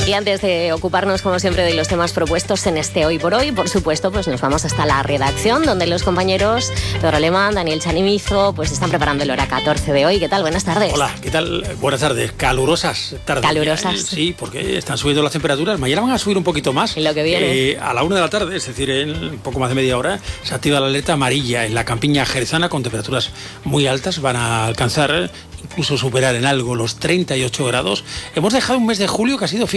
Y antes de ocuparnos, como siempre, de los temas propuestos en este Hoy por Hoy, por supuesto, pues nos vamos hasta la redacción, donde los compañeros Pedro Alemán, Daniel Chanimizo, pues están preparando el hora 14 de hoy. ¿Qué tal? Buenas tardes. Hola, ¿qué tal? Buenas tardes. Calurosas tardes. Calurosas. Sí, porque están subiendo las temperaturas. Mañana van a subir un poquito más. En lo que viene. A la 1 de la tarde, es decir, en un poco más de media hora, se activa la alerta amarilla en la campiña jerezana con temperaturas muy altas. Van a alcanzar, incluso superar en algo los 38 grados. Hemos dejado un mes de julio que ha sido,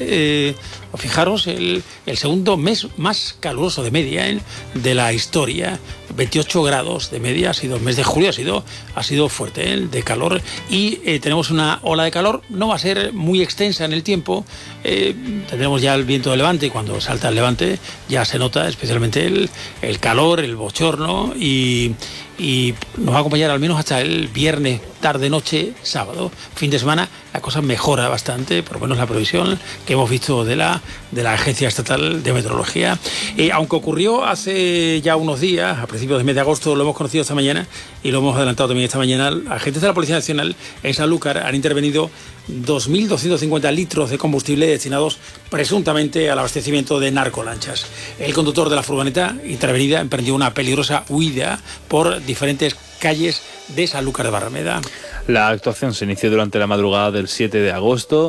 fijaros, el segundo mes más caluroso de media de la historia. 28 grados de media ha sido el mes de julio, ha sido fuerte de calor, y tenemos una ola de calor. No va a ser muy extensa en el tiempo. Tendremos ya el viento de levante, y cuando salta el levante ya se nota especialmente el calor, el bochorno, y nos va a acompañar al menos hasta el viernes, tarde, noche, sábado. Fin de semana la cosa mejora bastante, por lo menos la previsión que hemos visto de la Agencia Estatal de Meteorología. Aunque ocurrió hace ya unos días, a principios del mes de agosto, lo hemos conocido esta mañana y lo hemos adelantado también esta mañana, agentes de la Policía Nacional en Sanlúcar han intervenido 2.250 litros de combustible destinados presuntamente al abastecimiento de narcolanchas. El conductor de la furgoneta intervenida emprendió una peligrosa huida por diferentes calles de Sanlúcar de Barrameda. La actuación se inició durante la madrugada del 7 de agosto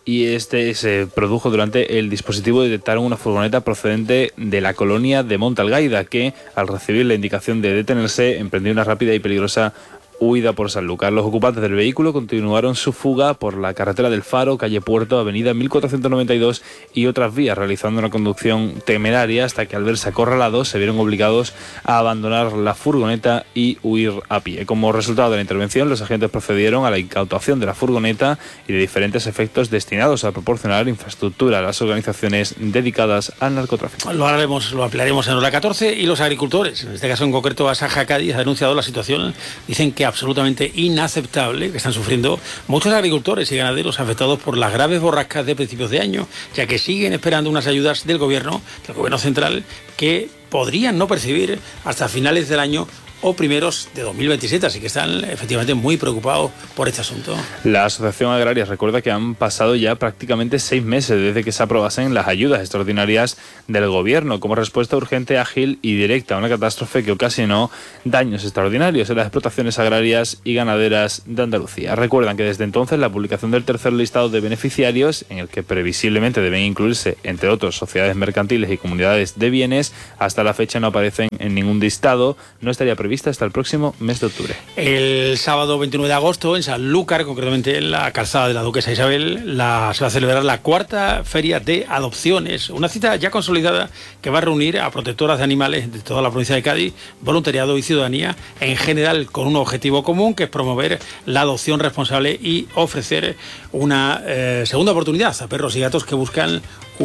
y se produjo durante el dispositivo de detectar una furgoneta procedente de la colonia de Montalgaida, que, al recibir la indicación de detenerse, emprendió una rápida y peligrosa huida por Sanlúcar. Los ocupantes del vehículo continuaron su fuga por la carretera del Faro, calle Puerto, avenida 1492 y otras vías, realizando una conducción temeraria hasta que, al verse acorralados, se vieron obligados a abandonar la furgoneta y huir a pie. Como resultado de la intervención, los agentes procedieron a la incautación de la furgoneta y de diferentes efectos destinados a proporcionar infraestructura a las organizaciones dedicadas al narcotráfico. Lo ampliaremos en hora 14. Y los agricultores, en este caso en concreto Asaja Cádiz, ha denunciado la situación. Dicen que absolutamente inaceptable que están sufriendo muchos agricultores y ganaderos afectados por las graves borrascas de principios de año, ya que siguen esperando unas ayudas del gobierno central, que podrían no percibir hasta finales del año o primeros de 2027, así que están efectivamente muy preocupados por este asunto. La Asociación Agraria recuerda que han pasado ya prácticamente 6 meses desde que se aprobasen las ayudas extraordinarias del gobierno como respuesta urgente, ágil y directa a una catástrofe que ocasionó daños extraordinarios en las explotaciones agrarias y ganaderas de Andalucía. Recuerdan que desde entonces la publicación del tercer listado de beneficiarios, en el que previsiblemente deben incluirse, entre otros, sociedades mercantiles y comunidades de bienes, hasta la fecha no aparecen en ningún listado, no estaría prevista hasta el próximo mes de octubre. El sábado 29 de agosto, en Sanlúcar, concretamente en la calzada de la Duquesa Isabel, se va a celebrar la cuarta Feria de Adopciones, una cita ya consolidada que va a reunir a protectoras de animales de toda la provincia de Cádiz, voluntariado y ciudadanía en general, con un objetivo común, que es promover la adopción responsable y ofrecer una segunda oportunidad a perros y gatos que buscan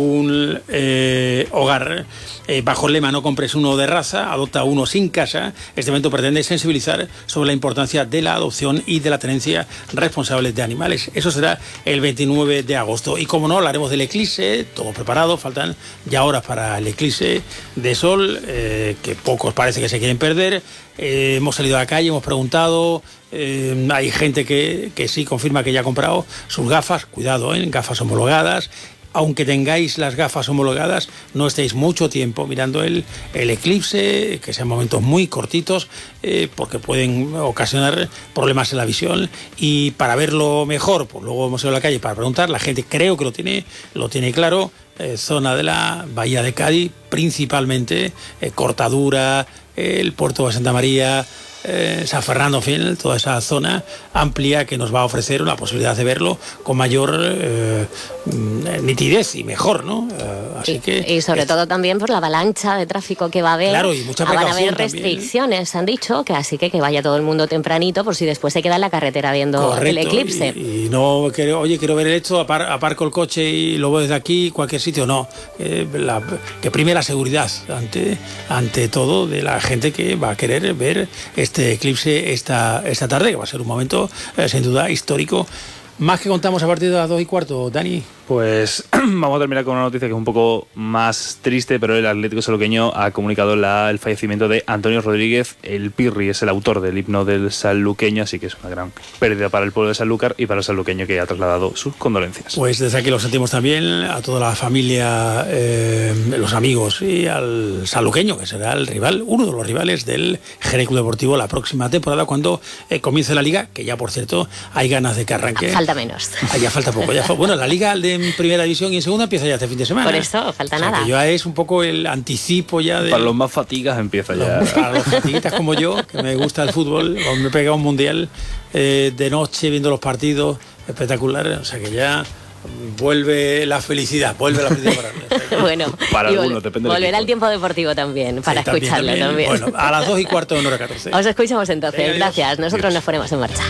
un hogar. Bajo el lema "No compres uno de raza, adopta uno sin casa", este evento pretende sensibilizar sobre la importancia de la adopción y de la tenencia responsable de animales. Eso será el 29 de agosto. Y como no, hablaremos del eclipse, todo preparado, faltan ya horas para el eclipse de sol, que pocos parece que se quieren perder. Hemos salido a la calle, hemos preguntado, hay gente que sí confirma que ya ha comprado sus gafas. Cuidado, gafas homologadas. Aunque tengáis las gafas homologadas, no estéis mucho tiempo mirando el eclipse, que sean momentos muy cortitos, porque pueden ocasionar problemas en la visión. Y para verlo mejor, pues luego hemos ido a la calle para preguntar, la gente creo que lo tiene claro. Zona de la Bahía de Cádiz, principalmente, Cortadura, el puerto de Santa María, San Fernando, en fin, toda esa zona amplia que nos va a ofrecer la posibilidad de verlo con mayor nitidez y mejor, ¿no? Así que, y sobre todo también por la avalancha de tráfico que va a haber. Claro, y mucha van a haber precaución restricciones, también, han dicho, que así que vaya todo el mundo tempranito, por si después se queda en la carretera viendo correcto, el eclipse. Y no, quiero ver esto, aparco el coche y lo veo desde aquí, cualquier sitio, no. Que prime la seguridad ante todo de la gente que va a querer ver este eclipse esta tarde, que va a ser un momento sin duda histórico. Más que contamos a partir de las 2:15, Dani. Pues vamos a terminar con una noticia que es un poco más triste, pero el Atlético Sanluqueño ha comunicado el fallecimiento de Antonio Rodríguez, el Pirri, es el autor del himno del sanluqueño, así que es una gran pérdida para el pueblo de Sanlúcar y para el sanluqueño, que ha trasladado sus condolencias. Pues desde aquí lo sentimos también a toda la familia, los amigos y al sanluqueño, que será el rival, uno de los rivales del Jerez Club Deportivo la próxima temporada, cuando comience la Liga, que ya por cierto hay ganas de que arranque. Falta menos. Ya falta poco. Bueno, la Liga en primera división y en segunda empieza ya este fin de semana. Por eso, falta nada. Que ya es un poco el anticipo ya de... Para los más fatigas empieza ya. Para los fatiguitas como yo, que me gusta el fútbol, me he pegado un mundial de noche viendo los partidos, espectacular, o sea que ya vuelve la felicidad para mí. Bueno, para algunos, depende. Volverá el tiempo deportivo también, para escucharlo también. Bueno, a las 2:15 en hora 14. Os escuchamos entonces, gracias. Nosotros nos ponemos en marcha.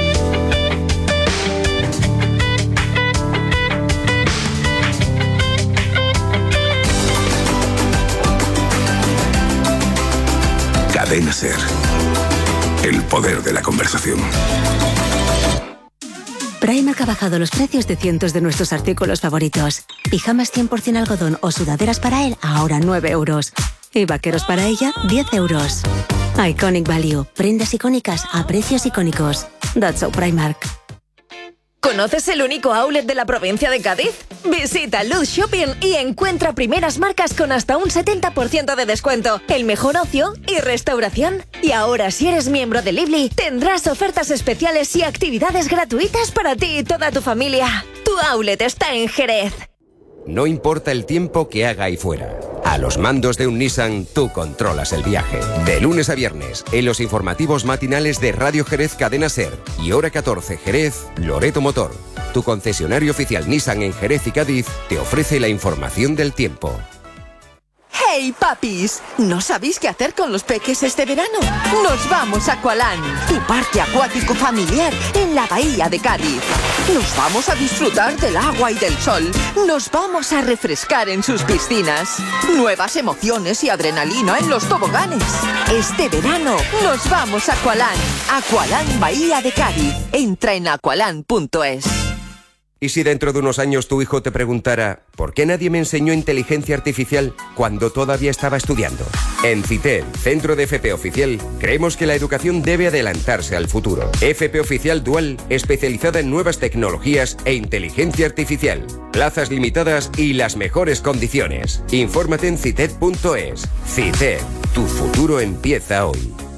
Cadena SER. El poder de la conversación. Primark ha bajado los precios de cientos de nuestros artículos favoritos. Pijamas 100% algodón o sudaderas para él, ahora 9 euros. Y vaqueros para ella, 10 euros. Iconic Value. Prendas icónicas a precios icónicos. That's so Primark. ¿Conoces el único outlet de la provincia de Cádiz? Visita Luz Shopping y encuentra primeras marcas con hasta un 70% de descuento, el mejor ocio y restauración. Y ahora, si eres miembro de Lively, tendrás ofertas especiales y actividades gratuitas para ti y toda tu familia. Tu outlet está en Jerez. No importa el tiempo que haga ahí fuera. A los mandos de un Nissan, tú controlas el viaje. De lunes a viernes, en los informativos matinales de Radio Jerez Cadena SER y hora 14 Jerez, Loreto Motor. Tu concesionario oficial Nissan en Jerez y Cádiz te ofrece la información del tiempo. ¡Hey, papis! ¿No sabéis qué hacer con los peques este verano? ¡Nos vamos a Aqualand, tu parque acuático familiar en la bahía de Cádiz! Nos vamos a disfrutar del agua y del sol. Nos vamos a refrescar en sus piscinas. Nuevas emociones y adrenalina en los toboganes. Este verano nos vamos a Aqualand. Aqualand Bahía de Cádiz. Entra en aqualand.es. ¿Y si dentro de unos años tu hijo te preguntara ¿por qué nadie me enseñó inteligencia artificial cuando todavía estaba estudiando? En CITED, Centro de FP Oficial, creemos que la educación debe adelantarse al futuro. FP Oficial Dual, especializada en nuevas tecnologías e inteligencia artificial. Plazas limitadas y las mejores condiciones. Infórmate en cited.es. CITED, tu futuro empieza hoy.